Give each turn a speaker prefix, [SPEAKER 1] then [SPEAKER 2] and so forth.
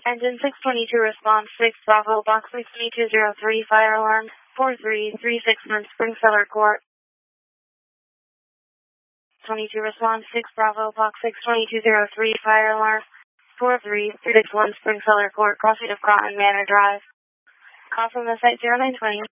[SPEAKER 1] Engine 622, response 6, Bravo, box 62203, fire alarm 4336 Spring Cellar Court. 22, response 6, Bravo, box 62203, fire alarm 43361 Spring Cellar Court, crossing of Cotton Manor Drive. Call from the site 0920.